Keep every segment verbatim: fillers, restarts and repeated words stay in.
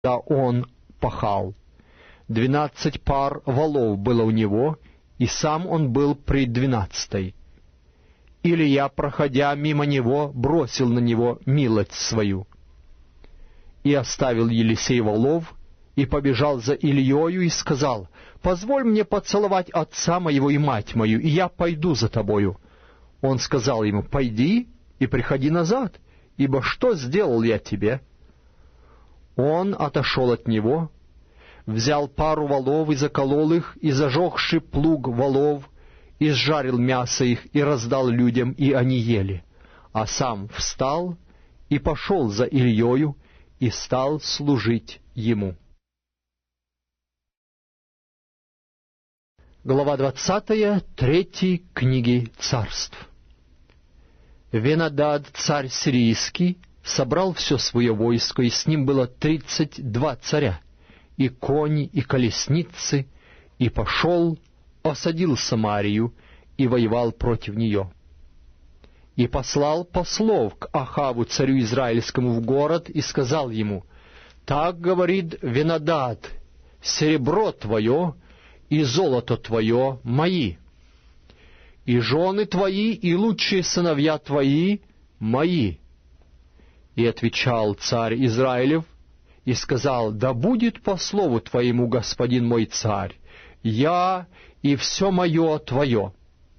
когда он пахал. Двенадцать пар волов было у него, и сам он был при двенадцатой. Илия, проходя мимо него, бросил на него милость свою. И оставил Елисей волов, и побежал за Ильею, и сказал: «Позволь мне поцеловать отца моего и мать мою, и я пойду за тобою». Он сказал ему: «Пойди и приходи назад, ибо что сделал я тебе?» Он отошел от него, взял пару волов и заколол их, и, зажегши плуг волов, изжарил мясо их и раздал людям, и они ели. А сам встал и пошел за Ильею и стал служить ему. Глава двадцатая третьей книги Царств. Венадад, царь сирийский, собрал все свое войско, и с ним было тридцать два царя, и кони, и колесницы, и пошел, осадил Самарию и воевал против нее. И послал послов к Ахаву, царю израильскому, в город, и сказал ему: «Так говорит Венадад: серебро твое и золото твое мои, и жены твои и лучшие сыновья твои мои». И отвечал царь Израилев и сказал: «Да будет по слову твоему, господин мой царь, я и все мое твое».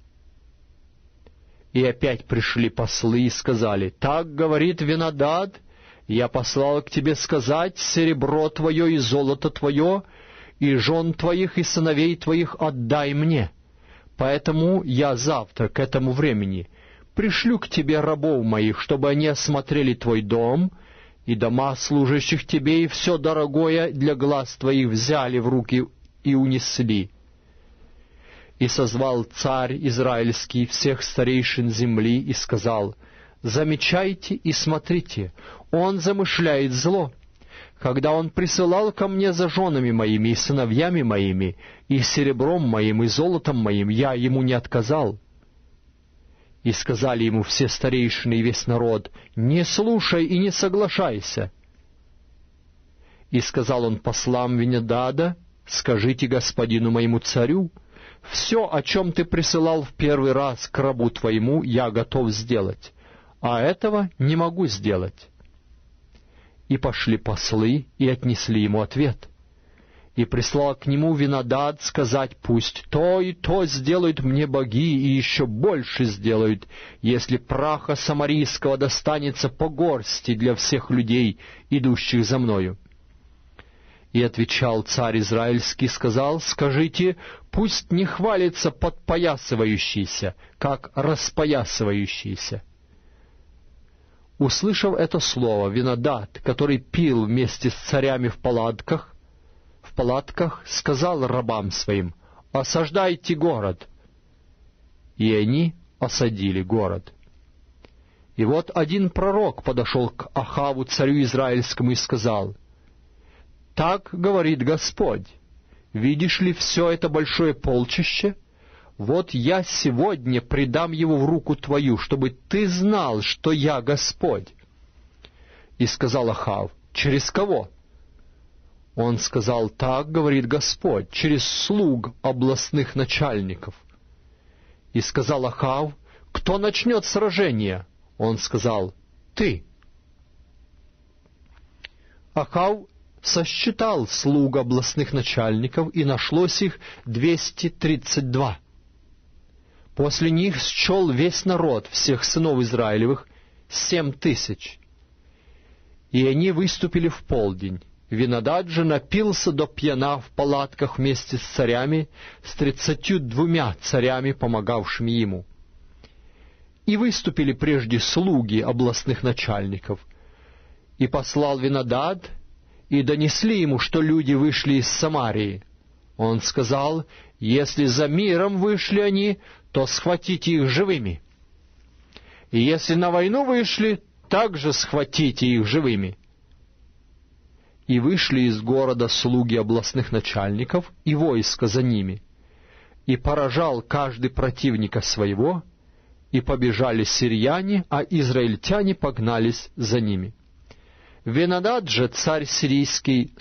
И опять пришли послы и сказали: «Так говорит Венадад: я послал к тебе сказать: серебро твое и золото твое, и жен твоих и сыновей твоих отдай мне. Поэтому я завтра к этому времени пришлю к тебе рабов моих, чтобы они осмотрели твой дом и дома служащих тебе, и все дорогое для глаз твоих взяли в руки и унесли». И созвал царь израильский всех старейшин земли и сказал: «Замечайте и смотрите, он замышляет зло. Когда он присылал ко мне за женами моими и сыновьями моими, и серебром моим и золотом моим, я ему не отказал». И сказали ему все старейшины и весь народ: «Не слушай и не соглашайся». И сказал он послам Венадада: «Скажите господину моему царю: все, о чем ты присылал в первый раз к рабу твоему, я готов сделать, а этого не могу сделать». И пошли послы и отнесли ему ответ. И прислал к нему Венадад сказать: «Пусть то и то сделают мне боги, и еще больше сделают, если праха самарийского достанется по горсти для всех людей, идущих за мною». И отвечал царь израильский, сказал: «Скажите: пусть не хвалится подпоясывающийся, как распоясывающийся». Услышав это слово, Венадад, который пил вместе с царями в палатках, в палатках, сказал рабам своим: «Осаждайте город». И они осадили город. И вот один пророк подошел к Ахаву, царю израильскому, и сказал: «Так говорит Господь: видишь ли все это большое полчище? Вот я сегодня предам его в руку твою, чтобы ты знал, что я Господь». И сказал Ахав: «Через кого?» Он сказал: «Так говорит Господь, через слуг областных начальников». И сказал Ахав: «Кто начнет сражение?» Он сказал: «Ты». Ахав сосчитал слуг областных начальников, и нашлось их двести тридцать два. После них счел весь народ всех сынов Израилевых семь тысяч. И они выступили в полдень. Венадад же напился до пьяна в палатках вместе с царями, с тридцатью двумя царями, помогавшими ему. И выступили прежде слуги областных начальников. И послал Венадад, и донесли ему, что люди вышли из Самарии. Он сказал: «Если за миром вышли они, то схватите их живыми. И если на войну вышли, также схватите их живыми». И вышли из города слуги областных начальников и войско за ними. И поражал каждый противника своего, и побежали сирияне, а израильтяне погнались за ними. Винодад же, царь сирийский,